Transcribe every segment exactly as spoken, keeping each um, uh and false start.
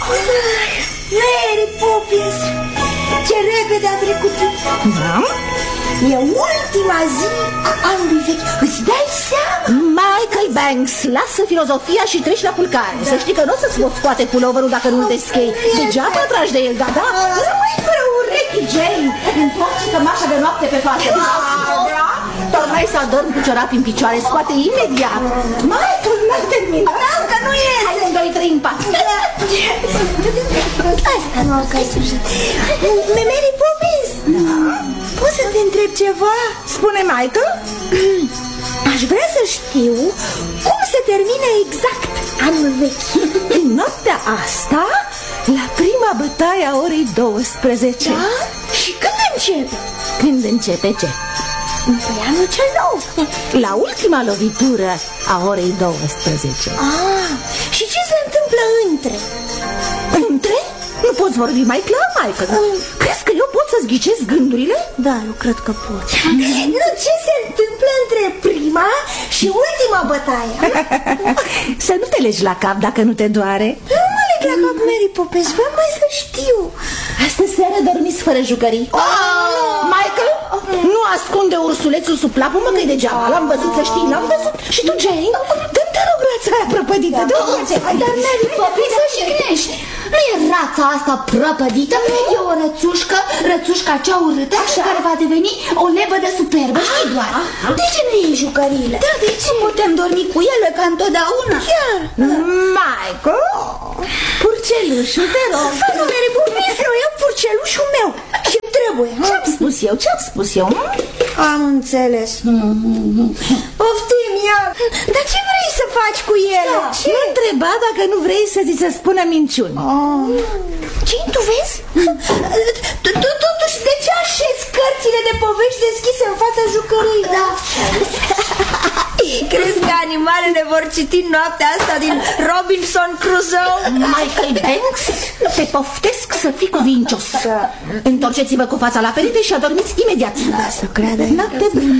Mary Poppins, ce repede a trecut. Da? E ultima zi a anului vechi. Îți dai seama? Michael Banks, lasă filozofia și treci la culcare. Da. Să știi că nu o să-ți poți scoate puloverul dacă nu-l deschei. Degeaba tragi de el, da, da? Rămâi fără urechi, Jane. Întoarce cămașa de noapte pe față. Tornai să adormi cu ciorapi în picioare. Scoate imediat. Michael, n-ai terminat. Da, că nu iese. Hai, un, doi, trei, în pat. Asta nu că ai spus. Mary Poppins, poți să te întreb ceva? Spune, Michael. Aș vrea să știu cum se termine exact anul vechi. În noaptea asta, la prima bătaie a orei douăsprezece. Da? Și când începe? Când începe ce? Păi anul cel nou. La ultima lovitură a orei douăsprezece. Ah, și ce se întâmplă între? Între? Nu poți vorbi mai clar, Michael? Mm. Crezi că eu pot să-ți ghicesc gândurile? Da, eu cred că pot. Nu, ce se întâmplă între prima și ultima bătaie? Să nu te legi la cap dacă nu te doare. Nu mă leg la cap, Mary Poppins, vreau mai să știu. Astă seară dormiți fără jucării. Oh! Michael, nu ascunde ursulețul sub plapumă, că-i degeaba. L-am văzut, să știi, l-am văzut. Și tu, Jane, dă-mi te rog rața aia prăpădită. Da, dar Mary Poppins, să și crești. Nu e rața asta prăpădită, e o rățușcă, rățușca cea urâtă, care va deveni o lebădă superbă, știi doar. De ce nu iei jucăriile? Da, de ce? Putem dormi cu ele ca întotdeauna. Chiar. Michael, purcelușul, te rog. Nu, Mary Poppins, eu iau purcelușul meu și trebuie. Ce-am spus eu? Ce-am spus eu? Am înțeles. Poftim, ia. Dar ce vrei să faci cu ele? Da. Ce? Nu întreba dacă nu vrei să ți se spună minciuni. Oh. Ce tu vezi? Totuși, de ce așezi cărțile de povești deschise în fața jucăriei? Da. Crezi că animalele vor citi noaptea asta din Robinson Crusoe? Michael Banks, te poftesc să fii cuvincios. Da. Întorceți-vă cu fața la perete și adormiți imediat. Da, să creadă. Noapte bună.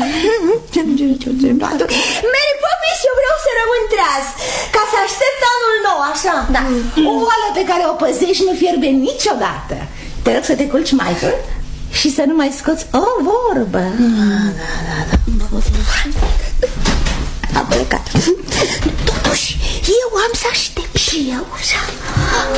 Mary Poppins, eu vreau să rămân treaz, ca să aștept anul nou, așa. Da. O oală pe care o păzești nu fierbe niciodată. Te rog să te culci, Michael, și să nu mai scoți o vorbă. Da, da, da. A plecat. Totuși, eu am să aștept și eu.